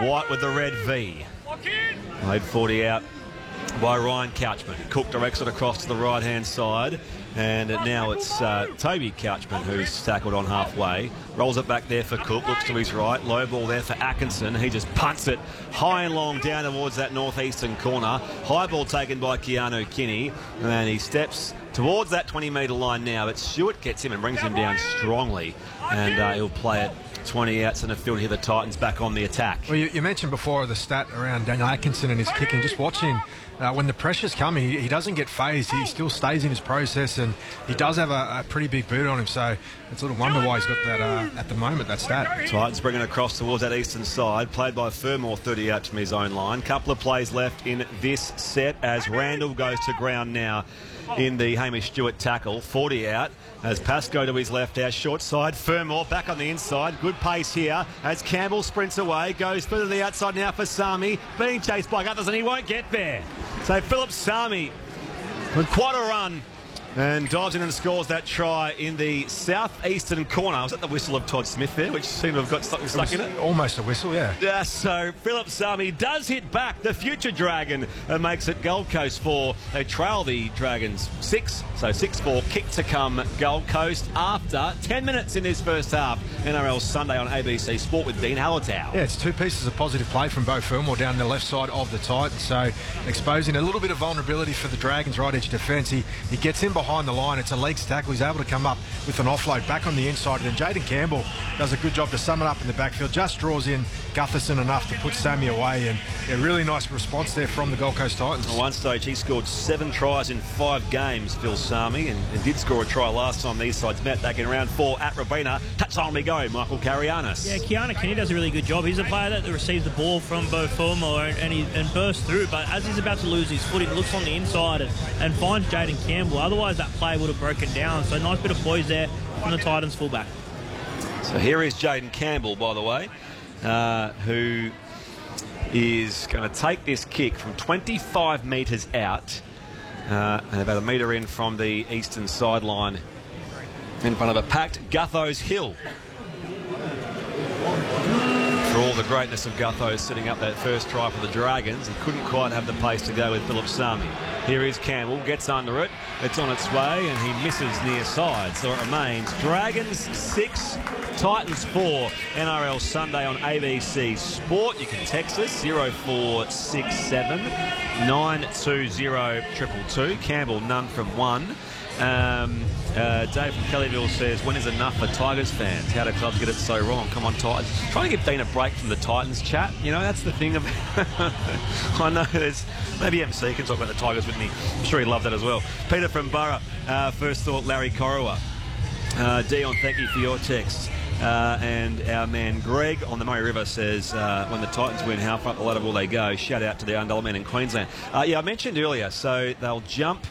White with the red V. Made 40 out by Ryan Couchman. Cook directs it across to the right-hand side. And now it's Toby Couchman who's tackled on halfway. Rolls it back there for Cook, looks to his right. Low ball there for Atkinson. He just punts it high and long down towards that northeastern corner. High ball taken by Keanu Kinney. And he steps towards that 20-metre line now. But Stewart gets him and brings him down strongly. And he'll play it 20 out centre field here. The Titans back on the attack. Well, you mentioned before the stat around Daniel Atkinson and his kicking. Just watching when the pressure's coming, he doesn't get phased. He still stays in his process, and he does have a pretty big boot on him. So it's a little wonder why he's got that at the moment, that stat. Titans bringing it across towards that eastern side. Played by Fermor, 30 out from his own line. Couple of plays left in this set as Randall goes to ground now in the Hamish Stewart tackle. 40 out as Pascoe to his left, our short side. Fermor back on the inside. Good pace here as Campbell sprints away. Goes further to the outside now for Sami. Being chased by Guthers and he won't get there. So Philip Sami with quite a run and dives in and scores that try in the southeastern corner. Was that the whistle of Todd Smith there, which seemed to have got something stuck in it? Almost a whistle, yeah. Yeah, so Philip Sami does hit back the future Dragon and makes it Gold Coast 4. They trail the Dragons 6, so 6-4. Kick to come Gold Coast after 10 minutes in this first half. NRL Sunday on ABC Sport with Dean Hallertau. Yeah, it's two pieces of positive play from Beau Fermor down the left side of the Titans. So exposing a little bit of vulnerability for the Dragons' right edge defence. He gets in behind the line. It's a legs tackle. He's able to come up with an offload back on the inside. And Jaden Campbell does a good job to sum it up in the backfield. Just draws in Gutherson enough to put Sami away. And a really nice response there from the Gold Coast Titans. At one stage, he scored 7 tries in 5 games, Phil Sami, and did score a try last time these sides met back in round 4 at Robina. Touchline we go, Michael Carianis. Yeah, Keanu Kinney does a really good job. He's a player that receives the ball from Beau Fermor and bursts through, but as he's about to lose his footing, looks on the inside and finds Jaden Campbell. Otherwise, that play would have broken down. So nice bit of poise there from the Titans fullback. So here is Jaden Campbell, by the way, who is going to take this kick from 25 metres out and about a metre in from the eastern sideline in front of a packed Gutho's Hill. For all the greatness of Gutho setting up that first try for the Dragons, he couldn't quite have the pace to go with Philip Sami. Here is Campbell, gets under it, it's on its way, and he misses near side. So it remains Dragons 6, Titans 4, NRL Sunday on ABC Sport. You can text us 0467 920 222. Campbell, none from 1. Dave from Kellyville says, when is enough for Tigers fans? How do clubs get it so wrong? Come on, Titans. Trying to give Dean a break from the Titans chat. You know, that's the thing of I know there's maybe MC can talk about the Tigers with me. I'm sure he'd love that as well. Peter from Borough, first thought Larry Corowa. Dion, thank you for your text. And our man Greg on the Murray River says, when the Titans win, how far up the ladder will they go? Shout out to the Undullah men in Queensland. Yeah, I mentioned earlier, so they'll jump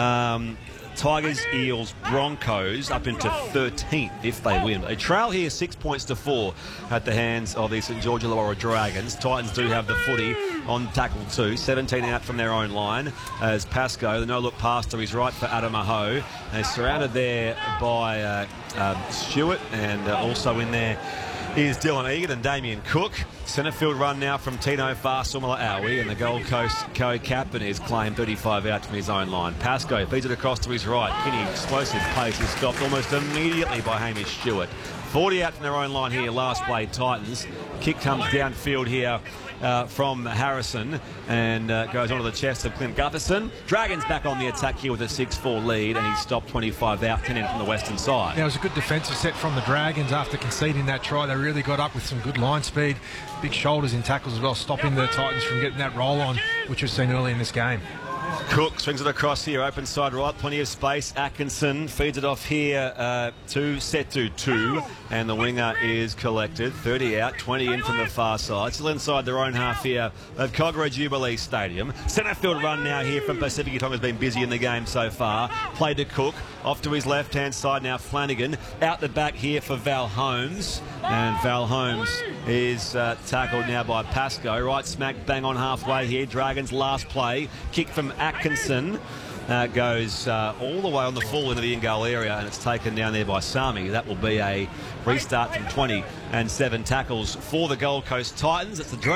Tigers, Eels, Broncos up into 13th if they win. They trail here 6 points to 4 at the hands of the St George Illawarra Dragons. Titans do have the footy on tackle 2, 17 out from their own line as Pascoe, the no-look pass to his right for Adam Aho. They're surrounded there by Stewart, and also in there is Dylan Egan and Damien Cook. Centrefield run now from Tino Farsumala Awi, and the Gold Coast co-captain is claimed 35 out from his own line. Pascoe feeds it across to his right. Kinney, explosive pace, is stopped almost immediately by Hamish Stewart. 40 out from their own line here, last play Titans. Kick comes downfield here from Harrison and goes onto the chest of Clint Gutherson. Dragons back on the attack here with a 6-4 lead, and he's stopped 25 out, 10 in from the western side. Yeah, it was a good defensive set from the Dragons after conceding that try. They really got up with some good line speed, big shoulders in tackles as well, stopping the Titans from getting that roll on, which was seen early in this game. Cook swings it across here, open side right, plenty of space. Atkinson feeds it off here to Setu 2, and the winger is collected. 30 out, 20 in from the far side. Still inside their own half here of Kogarah Jubilee Stadium. Centrefield run now here from Pacific. Tonga's been busy in the game so far. Played to Cook, off to his left-hand side now Flanagan. Out the back here for Val Holmes, and Val Holmes is tackled now by Pascoe. Right smack bang on halfway here. Dragons last play. Kick from Atkinson goes all the way on the full into the in-goal area, and it's taken down there by Sami. That will be a restart from 20 and 7 tackles for the Gold Coast Titans. It's the